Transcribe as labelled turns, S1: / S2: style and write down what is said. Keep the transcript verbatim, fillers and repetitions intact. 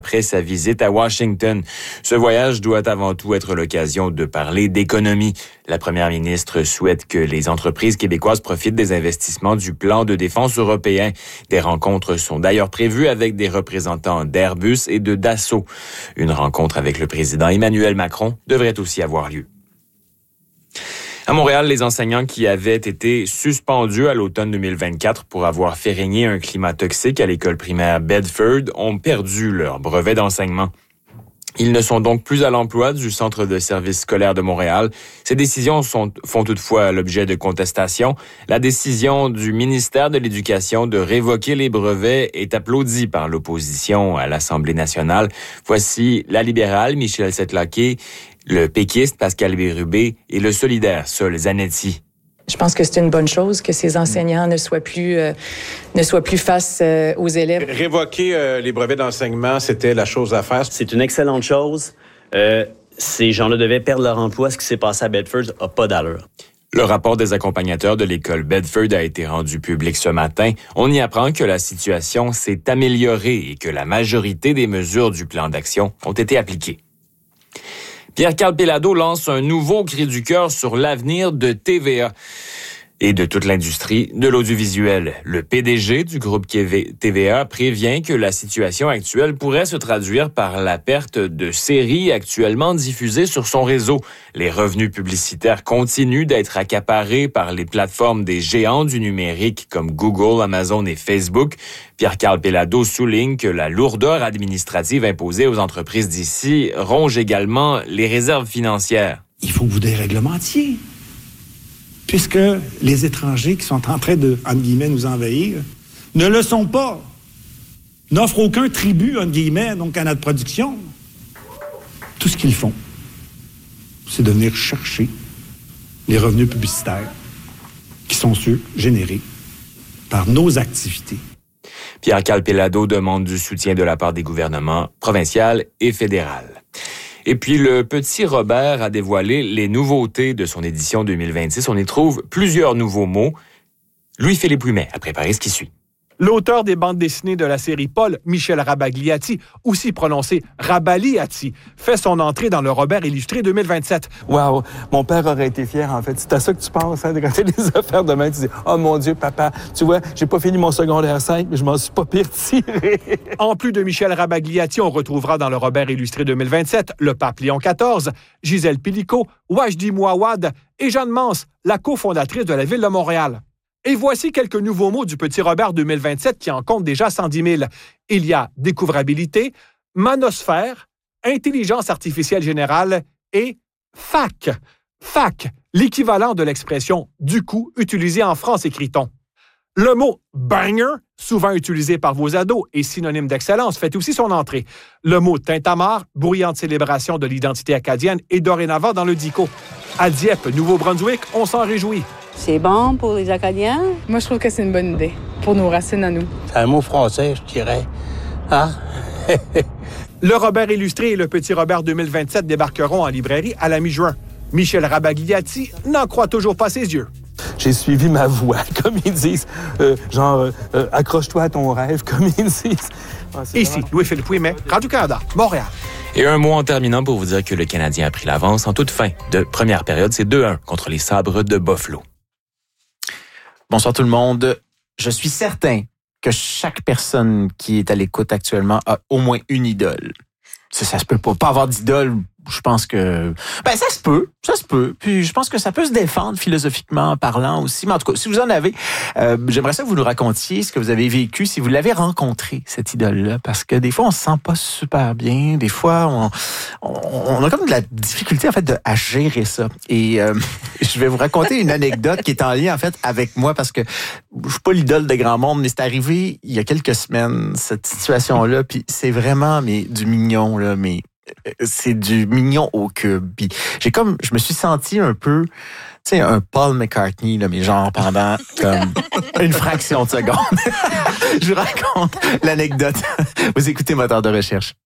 S1: après sa visite à Washington. Ce voyage doit avant tout être l'occasion de parler d'économie. La première ministre souhaite que les entreprises québécoises profitent des investissements du plan de défense européen. Des rencontres sont d'ailleurs prévues avec des représentants d'Airbus et de Dassault. Une rencontre avec le président Emmanuel Macron devrait aussi avoir lieu. À Montréal, les enseignants qui avaient été suspendus à l'automne deux mille vingt-quatre pour avoir fait régner un climat toxique à l'école primaire Bedford ont perdu leur brevet d'enseignement. Ils ne sont donc plus à l'emploi du Centre de services scolaires de Montréal. Ces décisions sont, font toutefois l'objet de contestations. La décision du ministère de l'Éducation de révoquer les brevets est applaudie par l'opposition à l'Assemblée nationale. Voici la libérale Michèle Settlaquet, le péquiste Pascal Bérubé et le solidaire Sol Zanetti.
S2: Je pense que c'est une bonne chose que ces enseignants ne soient plus euh, ne soient plus face euh, aux élèves.
S3: Révoquer euh, les brevets d'enseignement, c'était la chose à faire.
S4: C'est une excellente chose. Euh, ces gens-là devaient perdre leur emploi. Ce qui s'est passé à Bedford n'a pas d'allure.
S1: Le rapport des accompagnateurs de l'école Bedford a été rendu public ce matin. On y apprend que la situation s'est améliorée et que la majorité des mesures du plan d'action ont été appliquées. Pierre-Carl Péladeau lance un nouveau cri du cœur sur l'avenir de T V A et de toute l'industrie de l'audiovisuel. Le P D G du groupe T V A prévient que la situation actuelle pourrait se traduire par la perte de séries actuellement diffusées sur son réseau. Les revenus publicitaires continuent d'être accaparés par les plateformes des géants du numérique comme Google, Amazon et Facebook. Pierre-Carl Péladeau souligne que la lourdeur administrative imposée aux entreprises d'ici ronge également les réserves financières.
S5: Il faut que vous déréglementiez. Puisque les étrangers qui sont en train de, entre guillemets, nous envahir, ne le sont pas. N'offrent aucun tribut, entre guillemets, donc à notre production. Tout ce qu'ils font, c'est de venir chercher les revenus publicitaires qui sont ceux générés par nos activités.
S1: Pierre-Carl Péladeau demande du soutien de la part des gouvernements provincial et fédéral. Et puis, le petit Robert a dévoilé les nouveautés de son édition deux mille vingt-six. On y trouve plusieurs nouveaux mots. Louis-Philippe Ouimet a préparé ce qui suit.
S6: L'auteur des bandes dessinées de la série Paul, Michel Rabagliati, aussi prononcé Rabaliati, fait son entrée dans le Robert illustré deux mille vingt-sept.
S7: Wow, mon père aurait été fier, en fait. C'est à ça que tu penses, hein, de regarder les affaires demain. Tu dis, oh mon Dieu, papa, tu vois, j'ai pas fini mon secondaire cinq, mais je m'en suis pas pire tiré.
S6: En plus de Michel Rabagliati, on retrouvera dans le Robert illustré deux mille vingt-sept le pape Léon quatorze, Gisèle Pilico, Wajdi Mouawad et Jeanne Mance, la cofondatrice de la Ville de Montréal. Et voici quelques nouveaux mots du Petit Robert deux mille vingt-sept qui en compte déjà cent dix mille. Il y a découvrabilité, manosphère, intelligence artificielle générale et fac. Fac, l'équivalent de l'expression « du coup » utilisée en France, écrit-on. Le mot « banger », souvent utilisé par vos ados et synonyme d'excellence, fait aussi son entrée. Le mot « tintamarre », bruyante célébration de l'identité acadienne, est dorénavant dans le dico. À Dieppe, Nouveau-Brunswick, on s'en réjouit.
S8: C'est bon pour les Acadiens?
S2: Moi, je trouve que c'est une bonne idée pour nos racines à nous.
S9: C'est un mot français, je dirais. Hein?
S6: Le Robert illustré et le Petit Robert deux mille vingt-sept débarqueront en librairie à la mi-juin. Michel Rabagliati n'en croit toujours pas ses yeux.
S7: J'ai suivi ma voie, comme ils disent. Euh, genre, euh, euh, accroche-toi à ton rêve, comme ils disent.
S6: Ah, Ici, vraiment... Louis-Philippe Ouimet, Radio-Canada, Montréal.
S1: Et un mot en terminant pour vous dire que le Canadien a pris l'avance en toute fin de première période. C'est deux un contre les Sabres de Buffalo.
S10: Bonsoir tout le monde. Je suis certain que chaque personne qui est à l'écoute actuellement a au moins une idole. Ça, ça se peut pas. Pas avoir d'idole, je pense que... Ben, ça se peut. Ça se peut. Puis je pense que ça peut se défendre philosophiquement parlant aussi. Mais en tout cas, si vous en avez, euh, j'aimerais ça que vous nous racontiez ce que vous avez vécu, si vous l'avez rencontré, cette idole-là. Parce que des fois, on se sent pas super bien. Des fois, on, on, on a comme de la difficulté, en fait, de, à gérer ça. Et euh, je vais vous raconter une anecdote qui est en lien, en fait, avec moi, parce que je suis pas l'idole de grand monde, mais c'est arrivé il y a quelques semaines, cette situation-là. Puis c'est vraiment mais, du mignon, là, mais... c'est du mignon au cube. Puis j'ai comme, je me suis senti un peu, tu sais, un Paul McCartney, là, mais genre pendant comme une fraction de seconde. Je vous raconte l'anecdote. Vous écoutez Moteur de recherche.